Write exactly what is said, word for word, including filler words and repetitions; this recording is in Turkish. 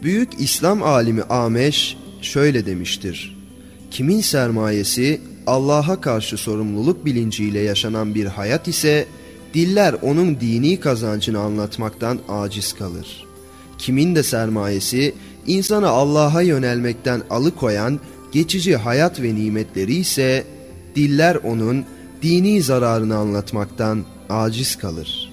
Büyük İslam alimi Ameş şöyle demiştir: kimin sermayesi Allah'a karşı sorumluluk bilinciyle yaşanan bir hayat ise diller onun dini kazancını anlatmaktan aciz kalır. Kimin de sermayesi insanı Allah'a yönelmekten alıkoyan geçici hayat ve nimetleri ise diller onun dini zararını anlatmaktan aciz kalır.